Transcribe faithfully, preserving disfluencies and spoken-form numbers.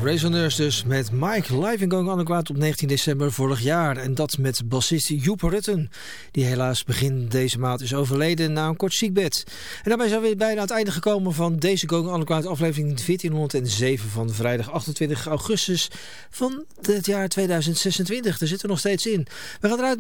Resoneurs dus met Mike live in Going Underground op negentien december vorig jaar. En dat met bassist Joep Rutten, die helaas begin deze maand is overleden na een kort ziekbed. En daarbij zijn we weer bijna aan het einde gekomen van deze Going Underground aflevering veertienhonderdzeven van vrijdag achtentwintig augustus van het jaar tweeduizend zesentwintig. Daar zitten we nog steeds in. We gaan eruit